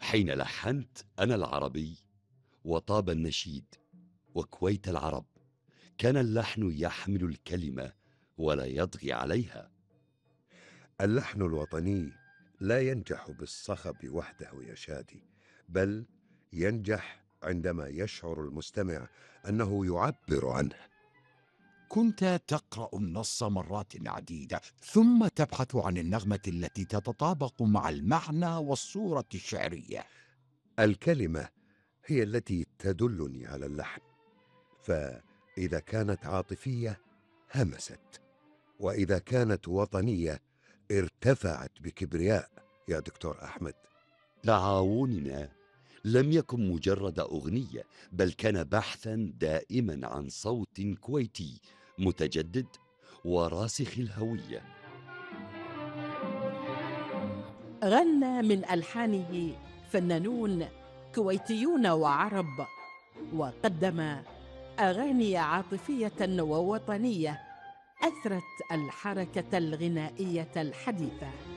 حين لحنت أنا العربي وطاب النشيد وكويت العرب، كان اللحن يحمل الكلمة ولا يطغي عليها. اللحن الوطني لا ينجح بالصخب وحده يا شادي، بل ينجح عندما يشعر المستمع أنه يعبر عنه. كنت تقرأ النص مرات عديدة ثم تبحث عن النغمة التي تتطابق مع المعنى والصورة الشعرية. الكلمة هي التي تدلني على اللحن، فإذا كانت عاطفية همست، وإذا كانت وطنية ارتفعت بكبرياء. يا دكتور أحمد، تعاوننا لم يكن مجرد أغنية، بل كان بحثا دائما عن صوت كويتي متجدد وراسخ الهوية. غنى من ألحانه فنانون كويتيون وعرب، وقدم أغاني عاطفية ووطنية أثرت الحركة الغنائية الحديثة.